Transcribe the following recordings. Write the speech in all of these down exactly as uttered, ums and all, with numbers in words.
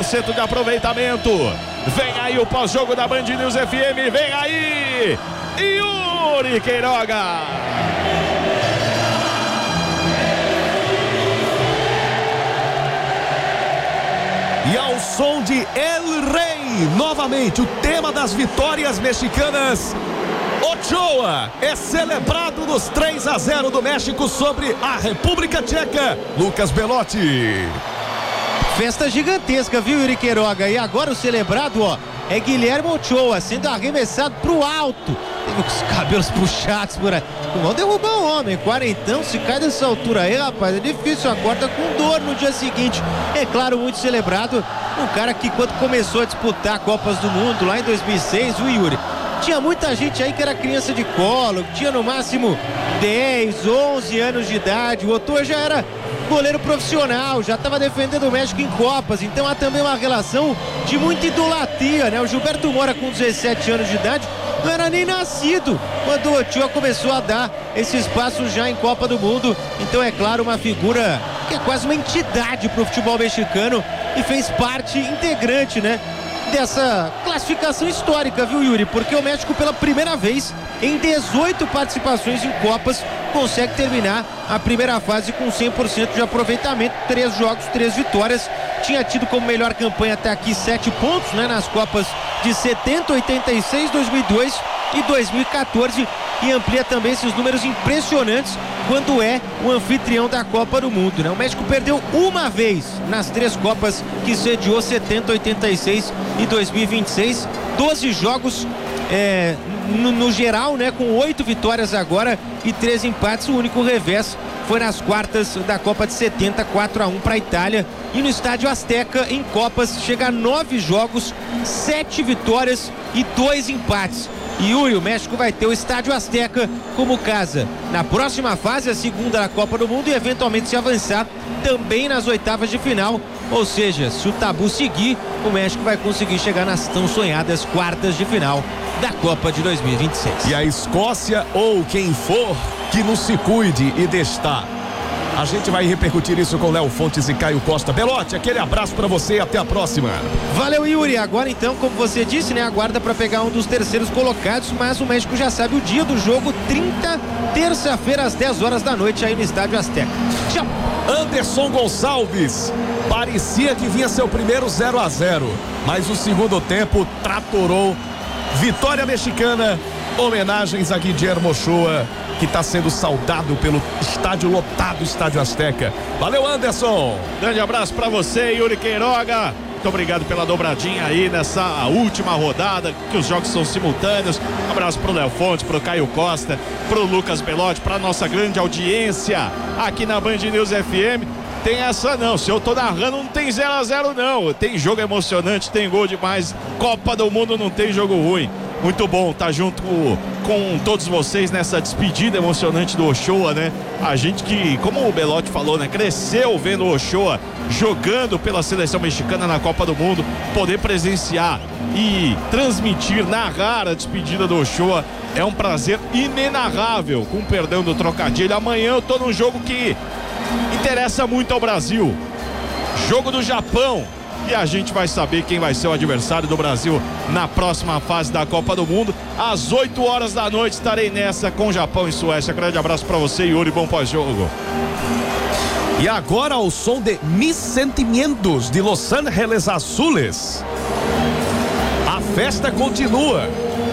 cento de aproveitamento. Vem aí o pós-jogo da Band News F M, vem aí Yuri Queiroga. E ao som de El Rey, novamente o tema das vitórias mexicanas, Ochoa é celebrado nos três a zero do México sobre a República Tcheca. Lucas Belotti. Festa gigantesca, viu, Yuri Queiroga? E agora o celebrado, ó, é Guilherme Ochoa sendo arremessado pro alto. Teve os cabelos puxados por aí. Vão derrubar o homem, quarentão, se cai dessa altura aí, rapaz, é difícil, acorda com dor no dia seguinte. É claro, muito celebrado, um cara que quando começou a disputar Copas do Mundo lá em dois mil e seis, o Yuri, tinha muita gente aí que era criança de colo, que tinha no máximo dez, onze anos de idade. O Ochoa já era goleiro profissional, já estava defendendo o México em Copas, então há também uma relação de muita idolatria, né? O Gilberto Mora, com dezessete anos de idade, não era nem nascido quando o Ochoa começou a dar esse espaço já em Copa do Mundo. Então é claro, uma figura que é quase uma entidade para o futebol mexicano e fez parte integrante, né, dessa classificação histórica, viu, Yuri? Porque o México, pela primeira vez em dezoito participações em Copas, consegue terminar a primeira fase com cem por cento de aproveitamento, três jogos, três vitórias. Tinha tido como melhor campanha até aqui sete pontos, né, nas Copas de setenta, oitenta e seis, dois mil e dois e dois mil e quatorze, e amplia também esses números impressionantes quando é o anfitrião da Copa do Mundo, né? O México perdeu uma vez nas três Copas que sediou, setenta, oitenta e seis e dois mil e vinte e seis, doze jogos é, no, no geral, né, com oito vitórias agora e três empates. O único revés foi nas quartas da Copa de setenta, quatro a um para a Itália. E no Estádio Azteca, em Copas, chega a nove jogos, sete vitórias e dois empates. E Yuri, o México vai ter o Estádio Azteca como casa na próxima fase, a segunda da Copa do Mundo, e eventualmente se avançar também nas oitavas de final. Ou seja, se o tabu seguir, o México vai conseguir chegar nas tão sonhadas quartas de final da Copa de dois mil e vinte e seis. E a Escócia, ou quem for, que não se cuide e destar. A gente vai repercutir isso com Léo Fontes e Caio Costa. Belotti, aquele abraço pra você e até a próxima. Valeu, Yuri. Agora então, como você disse, né, aguarda pra pegar um dos terceiros colocados, mas o México já sabe o dia do jogo, trinta, terça-feira às dez horas da noite aí no Estádio Azteca. Tchau. Anderson Gonçalves, parecia que vinha seu primeiro zero a zero, mas o segundo tempo tratorou. Vitória mexicana, homenagens a Guilherme Ochoa, que está sendo saudado pelo estádio lotado, Estádio Azteca. Valeu, Anderson. Grande abraço para você, Yuri Queiroga. Muito obrigado pela dobradinha aí nessa última rodada, que os jogos são simultâneos. Um abraço pro Léo Fontes, pro Caio Costa, pro Lucas Belotti, pra nossa grande audiência aqui na Band News F M. Tem essa não, se eu tô narrando não tem zero a zero não, tem jogo emocionante, tem gol demais. Copa do Mundo não tem jogo ruim. Muito bom estar junto com, com todos vocês nessa despedida emocionante do Ochoa, né? A gente que, como o Belotti falou, né, cresceu vendo o Ochoa jogando pela seleção mexicana na Copa do Mundo, poder presenciar e transmitir, narrar a despedida do Ochoa é um prazer inenarrável, com perdão do trocadilho. Amanhã eu tô num jogo que interessa muito ao Brasil, jogo do Japão. E a gente vai saber quem vai ser o adversário do Brasil na próxima fase da Copa do Mundo. Às oito horas da noite estarei nessa com Japão e Suécia. Grande abraço pra você, Yuri, bom pós-jogo. E agora o som de Mis Sentimientos de Los Ángeles Azules. A festa continua.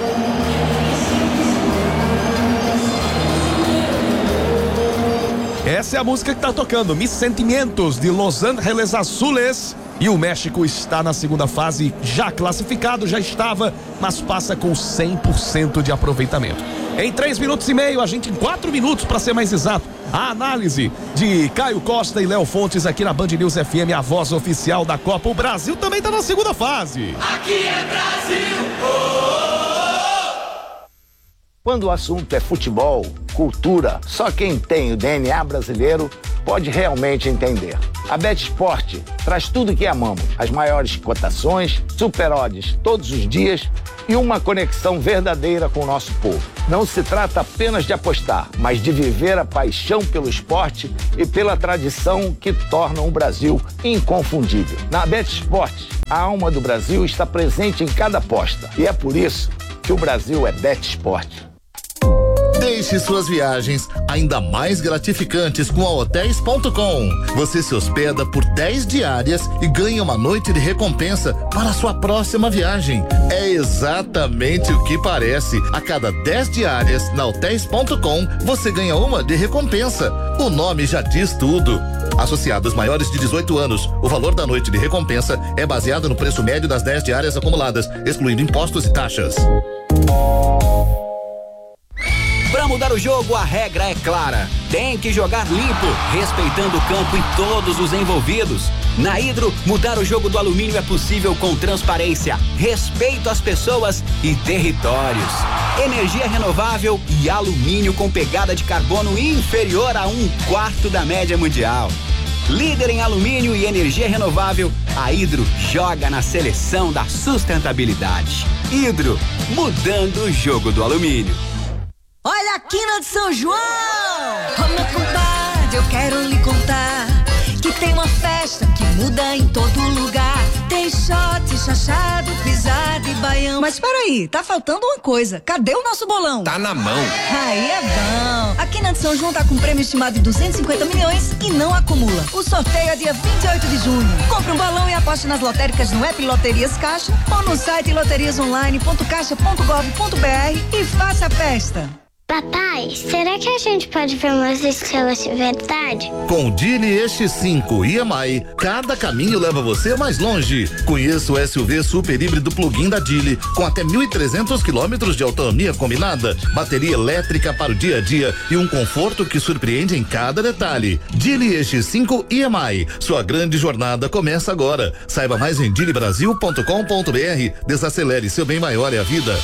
Essa é a música que tá tocando, Mis Sentimientos de Los Ángeles Azules. E o México está na segunda fase, já classificado, já estava, mas passa com cem por cento de aproveitamento. Em três minutos e meio, a gente em quatro minutos para ser mais exato, a análise de Caio Costa e Léo Fontes aqui na Band News F M, a voz oficial da Copa. O Brasil também está na segunda fase. Aqui é Brasil! Oh, oh, oh. Quando o assunto é futebol, cultura, só quem tem o D N A brasileiro pode realmente entender. A BetSport traz tudo que amamos, as maiores cotações, super odds todos os dias e uma conexão verdadeira com o nosso povo. Não se trata apenas de apostar, mas de viver a paixão pelo esporte e pela tradição que tornam o Brasil inconfundível. Na BetSport, a alma do Brasil está presente em cada aposta. E é por isso que o Brasil é BetSport. Deixe suas viagens ainda mais gratificantes com a hotéis ponto com. Você se hospeda por dez diárias e ganha uma noite de recompensa para a sua próxima viagem. É exatamente o que parece. A cada dez diárias na hotéis ponto com, você ganha uma de recompensa. O nome já diz tudo. Associados maiores de dezoito anos, o valor da noite de recompensa é baseado no preço médio das dez diárias acumuladas, excluindo impostos e taxas. Para mudar o jogo, a regra é clara. Tem que jogar limpo, respeitando o campo e todos os envolvidos. Na Hidro, mudar o jogo do alumínio é possível com transparência, respeito às pessoas e territórios. Energia renovável e alumínio com pegada de carbono inferior a um quarto da média mundial. Líder em alumínio e energia renovável, a Hidro joga na seleção da sustentabilidade. Hidro, mudando o jogo do alumínio. Olha a quina de São João! Ô meu compadre, eu quero lhe contar que tem uma festa que muda em todo lugar. Tem shot, chachado, pisada e baião. Mas peraí, tá faltando uma coisa. Cadê o nosso bolão? Tá na mão. Aí é bom. A quina de São João tá com prêmio estimado de duzentos e cinquenta milhões e não acumula. O sorteio é dia vinte e oito de junho. Compre um balão e aposte nas lotéricas no app Loterias Caixa ou no site loterias online ponto caixa ponto gov ponto br e faça a festa. Papai, será que a gente pode ver umas estrelas de verdade? Com o Dili E X cinco e M I, cada caminho leva você mais longe. Conheça o S U V super híbrido plug-in da Dili, com até mil e trezentos quilômetros de autonomia combinada, bateria elétrica para o dia a dia e um conforto que surpreende em cada detalhe. Dili E X cinco e M I, sua grande jornada começa agora. Saiba mais em dili brasil ponto com ponto br. Desacelere, seu bem maior é a vida.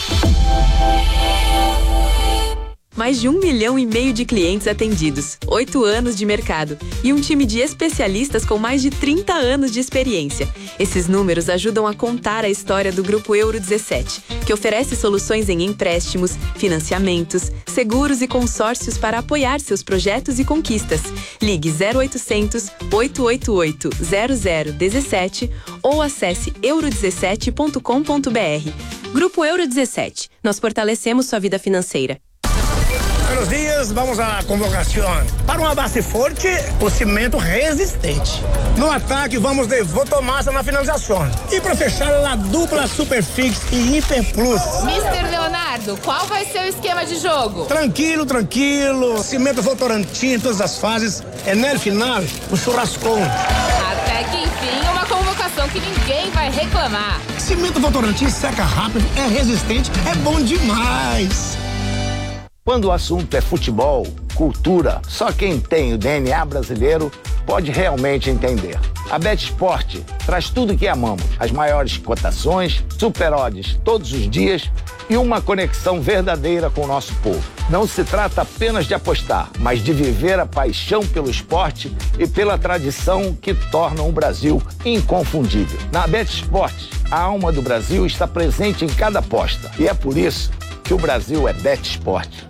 Mais de um milhão e meio de clientes atendidos, oito anos de mercado e um time de especialistas com mais de trinta anos de experiência. Esses números ajudam a contar a história do Grupo Euro dezessete, que oferece soluções em empréstimos, financiamentos, seguros e consórcios para apoiar seus projetos e conquistas. Ligue zero oitocentos, oito oito oito, zero zero um sete ou acesse euro dezessete ponto com ponto br. Grupo Euro dezessete. Nós fortalecemos sua vida financeira. Buenos dias, vamos à convocação. Para uma base forte, o cimento resistente. No ataque, vamos de Votomassa na finalização. E para fechar, a dupla Superfix e Hiperplus. mister Leonardo, qual vai ser o esquema de jogo? Tranquilo, tranquilo. Cimento Votorantim em todas as fases. É no final, o churrascão. Até que enfim, uma convocação que ninguém vai reclamar. Cimento Votorantim seca rápido, é resistente, é bom demais. Quando o assunto é futebol, cultura, só quem tem o D N A brasileiro pode realmente entender. A BetSport traz tudo o que amamos, as maiores cotações, super odds todos os dias e uma conexão verdadeira com o nosso povo. Não se trata apenas de apostar, mas de viver a paixão pelo esporte e pela tradição que tornam o Brasil inconfundível. Na BetSport, a alma do Brasil está presente em cada aposta e é por isso que o Brasil é BetSport.